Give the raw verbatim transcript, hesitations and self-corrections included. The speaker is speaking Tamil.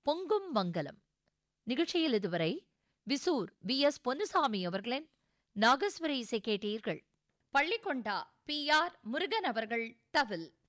பொங்கும் மங்கலம். நிகழ்ச்சியில் இதுவரை விசூர் வி எஸ் பொன்னுசாமி அவர்களின் நாகஸ்வர இசை கேட்டீர்கள். பள்ளிக்கொண்டா பி ஆர் முருகன் அவர்கள் தவில்.